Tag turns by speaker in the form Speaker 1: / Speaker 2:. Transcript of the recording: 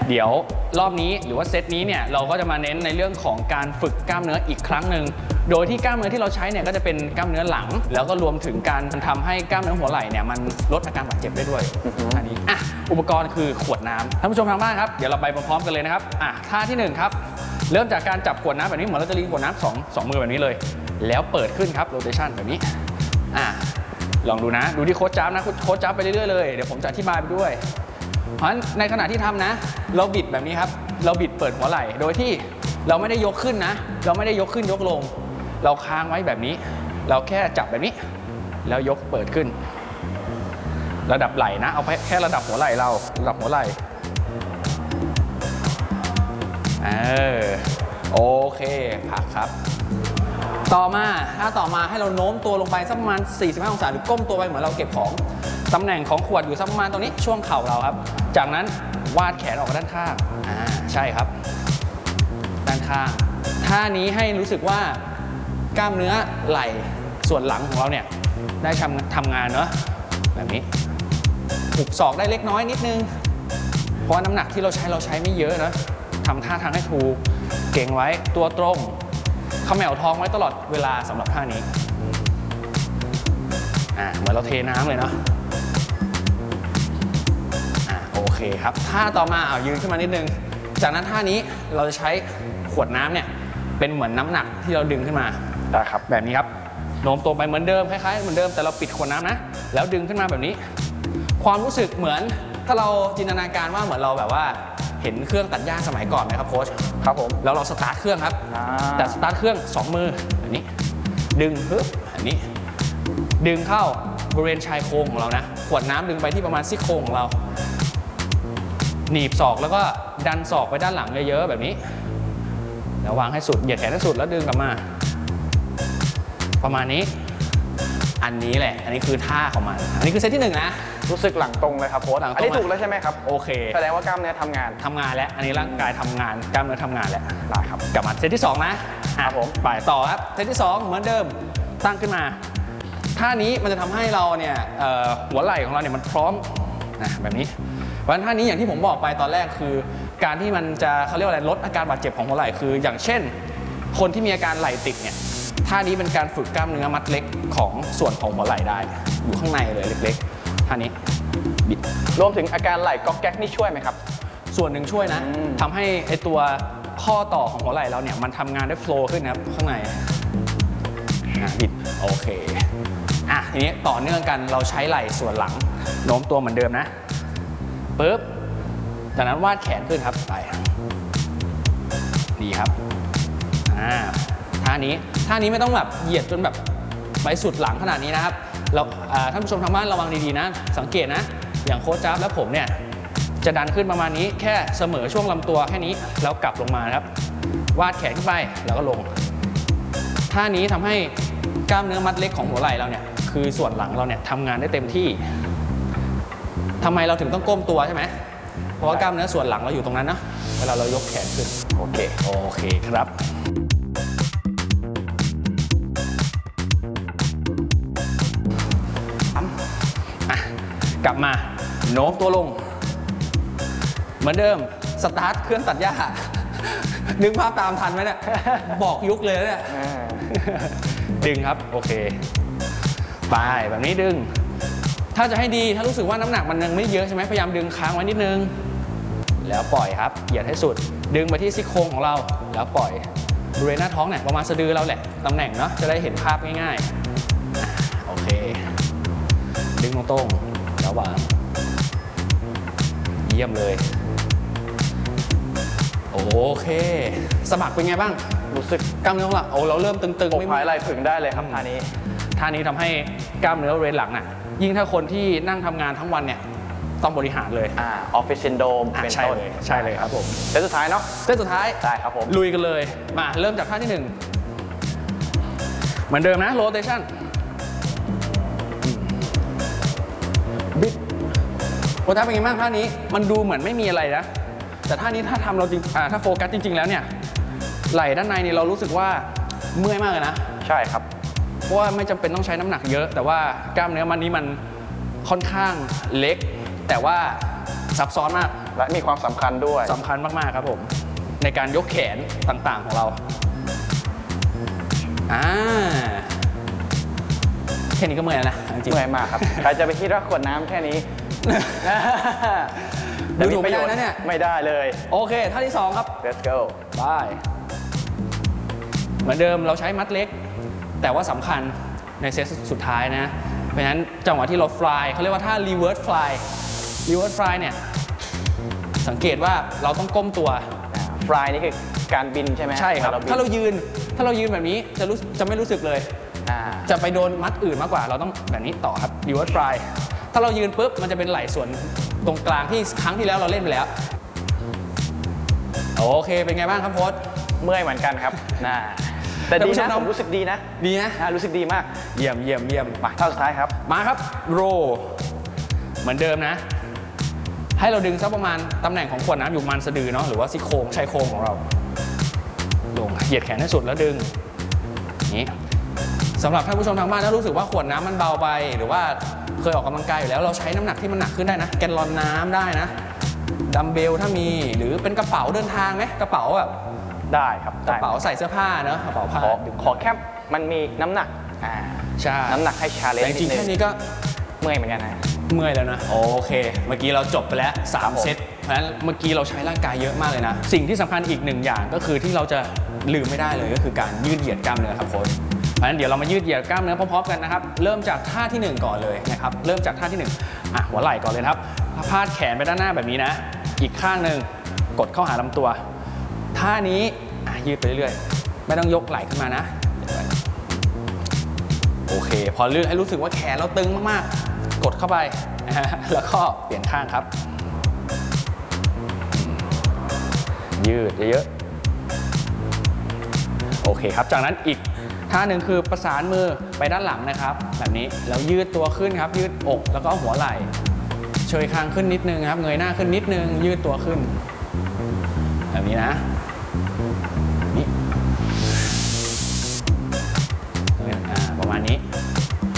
Speaker 1: เดี๋ยวรอบนี้หรือว่าเซตนี้เนี่ยเราก็จะมาเน้นในเรื่องของการฝึกกล้ามเนื้ออีกครั้งหนึ่งโดยที่กล้ามเนื้อที่เราใช้เนี่ยก็จะเป็นกล้ามเนื้อหลังแล้วก็รวมถึงการทำให้กล้ามเนื้อหัวไหล่เนี่ยมันลดอาการบาดเจ็บได้ด้วยอันนี้อุปกรณ์คือขวดน้ำท่านผู้ชมทางบ้านครับเดี๋ยวเราไปพร้อมๆกันเลยนะครับท่าที่1ครับเริ่มจากการจับขวดน้ำแบบนี้เหมือนเราจะรีขวดน้ำสองมือแบบนี้เลยแล้วเปิดขึ้นครับโรเทชันแบบนี้ลองดูนะดูที่โค้ชจับนะโค้ชจับไปเรื่อยๆเลยเดี๋ยวผมจะอธิบายไปด้วยเพราะฉะนั้นในขณะที่ทำนะเราบิดแบบนี้ครับเราบิดเปิดหัวไหล่โดยที่เราไม่ได้ยกขึ้นนะเราไม่ได้ยกขึ้นยกลงเราค้างไว้แบบนี้เราแค่จับแบบนี้แล้วยกเปิดขึ้นระดับไหล่นะเอาแค่ระดับหัวไหล่เราระดับหัวไหล่โอเคพักครับต่อมาให้เราโน้มตัวลงไปสักประมาณ45องศาหรือก้มตัวไปเหมือนเราเก็บของตำแหน่งของขวดอยู่สักประมาณตรงนี้ช่วงเข่าเราครับจากนั้นวาดแขนออกมาด้านข้างใช่ครับด้านข้างท่านี้ให้รู้สึกว่ากล้ามเนื้อไหล่ส่วนหลังของเราเนี่ยได้ทำงานเนอะแบบนี้หุบศอกได้เล็กน้อยนิดนึงเพราะน้ำหนักที่เราใช้ไม่เยอะนะทำท่าทางให้ถูกเก่งไว้ตัวตรงเขม่าท้องไว้ตลอดเวลาสำหรับท่านี้เหมือนเราเทน้ำเลยเนาะโอเคครับท่าต่อมายืนขึ้นมานิดนึงจากนั้นท่านี้เราจะใช้ขวดน้ำเนี่ยเป็นเหมือนน้ำหนักที่เราดึงขึ้นมาได้ครับแบบนี้ครับโน้มตัวไปเหมือนเดิมคล้ายๆเหมือนเดิมแต่เราปิดขวดน้ำนะแล้วดึงขึ้นมาแบบนี้ความรู้สึกเหมือนถ้าเราจินตนาการว่าเหมือนเราแบบว่าเห็นเครื่องตัดหญ้าสมัยก่อนไหมครับโค้ชครับผมแล้วเราสตาร์ทเครื่องครับแต่สตาร์ทเครื่อง2มือแบบนี้ดึงปึ๊บแบบนี้ดึงเข้าบริเวณชายโครงของเรานะขวดน้ำดึงไปที่ประมาณซี่โครงของเราหนีบศอกแล้วก็ดันศอกไปด้านหลังเยอะๆแบบนี้แล้ววางให้สุดเหยียดแขนให้สุดแล้วดึงกลับมาประมาณนี้อันนี้แหละอันนี้คือท่าของมันอันนี้คือเซตที่1นะ
Speaker 2: รู้สึกหลังตรงเลยครับโค้ชอันนี้ถูกแล้วใช่ไหมครับ
Speaker 1: โอเค
Speaker 2: แสดงว่ากล้ามเนื้อทำงาน
Speaker 1: แล้วอันนี้ร่างกายทำงานกล้ามเนื้อทำงานแล้วได้ครับกลับมาเซตที่2นะครับผมไปต่อครับเซตที่2เหมือนเดิมตั้งขึ้นมาท่านี้มันจะทำให้เราเนี่ยหัวไหล่ของเราเนี่ยมันพร้อมแบบนี้เพราะฉะนั้นท่านี้อย่างที่ผมบอกไปตอนแรกคือการที่มันจะเขาเรียกว่าอะไรลดอาการบาดเจ็บของหัวไหล่คืออย่างเช่นคนที่มีอาการไหล่ติดเนี่ยท่านี้เป็นการฝึกกล้ามเนื้อมัดเล็กของส่วนของหัวไหล่ได้อยู่ข้างในเลยเล็กๆท่านี้บิด
Speaker 2: รวมถึงอาการไหล่ก๊อกแก๊กนี่ช่วยไหมครับ
Speaker 1: ส่วนหนึ่งช่วยนะทำให้ไอตัวข้อต่อของหัวไหล่เราเนี่ยมันทำงานได้โฟล์ขึ้นนะครับข้างในบิดโอเคทีนี้ต่อเนื่องกันเราใช้ไหล่ส่วนหลังโน้มตัวเหมือนเดิมนะปึ๊บจากนั้นวาดแขนขึ้นครับไปดีครับท่านี้ไม่ต้องแบบเหยียดจนแบบไปสุดหลังขนาดนี้นะครับเราท่านผู้ชมทางบ้านระวังดีๆนะสังเกตนะอย่างโค้ชจ๊าบและผมเนี่ยจะดันขึ้นประมาณนี้แค่เสมอช่วงลำตัวแค่นี้แล้วกลับลงมาครับวาดแขนขึ้นไปแล้วก็ลงท่านี้ทำให้กล้ามเนื้อมัดเล็กของหัวไหล่เราเนี่ยคือส่วนหลังเราเนี่ยทำงานได้เต็มที่ทำไมเราถึงต้องก้มตัวใช่ไหมเพราะว่ากล้ามเนื้อส่วนหลังเราอยู่ตรงนั้นนะเวลาเรายกแขนขึ้นโอเคครับกลับมาโน้มตัวลงเหมือนเดิมสตาร์ทเครื่องตัดหญ้านึกภาพตามทันไหมเนี่ยบอกยุคเลยเนี่ยดึงครับโอเคไปแบบนี้ดึงถ้าจะให้ดีถ้ารู้สึกว่าน้ำหนักมันยังไม่เยอะใช่ไหมพยายามดึงค้างไว้นิดนึงแล้วปล่อยครับเหยียดให้สุดดึงไปที่ซี่โครงของเราแล้วปล่อยบริเวณหน้าท้องเนี่ยประมาณสะดือเราแหละตำแหน่งเนาะจะได้เห็นภาพง่ายๆโอเคดึงตรงๆแล้ววางเยี่ยมเลยโอเคสะบักเป็นไงบ้างรู้สึกกล้ามเนื้อของเราเราเริ่มตึงๆ
Speaker 2: ไม่ไหลผึ่งได้เลยครับท่านี้
Speaker 1: ทำให้กล้ามเนื้อบริเวณหลังน่ะยิ่งถ้าคนที่นั่งทำงานทั้งวันเนี่ยต้องบริหารเลย
Speaker 2: ออฟฟิศซินโดรมเป็นต้น
Speaker 1: ใช่เลยครับผม
Speaker 2: เซตสุดท้ายเนาะ
Speaker 1: เซตสุดท้าย
Speaker 2: ได้ครับผม
Speaker 1: ลุยกันเลยมาเริ่มจากท่าที่1เหมือนเดิมนะโรเทชั่นบิดโอ้ท่าเป็นไงบ้างท่านี้มันดูเหมือนไม่มีอะไรนะแต่ท่านี้ถ้าทำเราจริงถ้าโฟกัสจริงๆแล้วเนี่ยไหล่ด้านในนี่เรารู้สึกว่าเมื่อยมากเลยนะ
Speaker 2: ใช่ครับ
Speaker 1: เพราะว่าไม่จำเป็นต้องใช้น้ำหนักเยอะแต่ว่ากล้ามเนื้อมันนี้มันค่อนข้างเล็กแต่ว่าซับซ้อนมาก
Speaker 2: และมีความสำคัญด้วย
Speaker 1: สำคัญมากๆครับผมในการยกแขนต่างๆของเราแค่นี้ก็เมื่อยแล้วนะจริง
Speaker 2: เมื่อยมากครับ ใครจะไปคิดว่าขวดน้ำแค่นี้
Speaker 1: ดูถูกไม่ได้นะเนี่ย
Speaker 2: ไม่ได้เลย
Speaker 1: โอเคท่าที่ 2 ครับ
Speaker 2: let's go
Speaker 1: ไปเหมือนเดิมเราใช้มัดเล็ก แต่ว่าสำคัญในเซตสุดท้ายนะ เพราะฉะนั้นจังหวะที่เราฟลายเขาเรียกว่าท่า reverse fly reverse fly เนี่ยสังเกตว่าเราต้องก้มตัว
Speaker 2: ฟลายนี่คือการบินใช่ไหม
Speaker 1: ใช่ครับ
Speaker 2: บิน
Speaker 1: ถ้าเรายืนแบบนี้จะไม่รู้สึกเลย จะไปโดนมัดอื่นมากกว่าเราต้องแบบนี้ต่อครับ reverse fly ถ้าเรายืนปุ๊บมันจะเป็นไหล่ส่วนตรงกลางที่ครั้งที่แล้วเราเล่นไปแล้วโอเคเป็นไงบ้างครับโค้ช
Speaker 2: เมื่อยเหมือนกันครับแต่ดีนะผมรู้สึกดีนะ
Speaker 1: ดีนะ
Speaker 2: รู้สึกดีมาก
Speaker 1: เยี่ยม
Speaker 2: มาท่าสุดท้ายครับ
Speaker 1: มาครับโรเหมือนเดิมนะ ให้เราดึงสักประมาณตำแหน่งของขวดน้ำอยู่ประมาณสะดือเนาะหรือว่าซี่โครงชายโครงของเราลงเหยียดแขนให้สุดแล้วดึงนี้สำหรับท่านผู้ชมทางบ้านถ้ารู้สึกว่าขวดน้ำมันเบาไปหรือว่าเคยออกกำลังกายอยู่แล้วเราใช้น้ำหนักที่มันหนักขึ้นได้นะแกนลอนน้ำได้นะดัมเบลถ้ามีหรือเป็นกระเป๋าเดินทางไหมกระเป๋าแบบ
Speaker 2: ได้ครับ
Speaker 1: กระเป๋าใส่เสื้อผ้าเนอะกระเป๋าผ้า
Speaker 2: ขอแค่มันมีน้ำหนัก
Speaker 1: ใช่
Speaker 2: น้ำหนักให้ชาเลนจ์
Speaker 1: แต่จริงๆแค่นี้ก็
Speaker 2: เมื่อยเหมือนกันนะ
Speaker 1: เมื่อยแล้วนะโอเคเมื่อกี้เราจบไปแล้ว3เซตเพราะฉะนั้นเมื่อกี้เราใช้ร่างกายเยอะมากเลยนะสิ่งที่สำคัญอีกหนึ่งอย่างก็คือที่เราจะลืมไม่ได้เลยก็คือการยืดเหยียดกล้ามเนื้อครับโค้ชเพราะฉะนั้นเดี๋ยวเรามายืดเหยียดกล้ามเนื้อพร้อมๆกันนะครับเริ่มจากท่าที่1ก่อนเลยนะครับเริ่มจากท่าที่1หัวไหล่ก่อนเลยครับพาดแขนไปด้านหน้าแบบนี้นะอีกข้างหนึ่งกดเข้าหาลำตัวท่านี้ยืดไปเรื่อยๆไม่ต้องยกไหล่ขึ้นมานะโอเคพอลื่นให้รู้สึกว่าแขนเราตึงมากๆกดเข้าไปแล้วก็เปลี่ยนข้างครับยืดเยอะๆโอเคครับจากนั้นอีกท่าหนึ่งคือประสานมือไปด้านหลังนะครับแบบนี้แล้วยืดตัวขึ้นครับยืดอกแล้วก็หัวไหล่เชยคางขึ้นนิดนึงครับเงยหน้าขึ้นนิดนึงยืดตัวขึ้นแบบนี้นะนี่ประมาณนี้